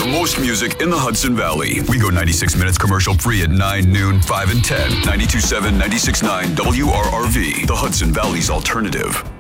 most music in the Hudson Valley. We go 96 minutes commercial free at 9, noon, 5, and 10. 92.7, 96.9 WRRV, the Hudson Valley's alternative.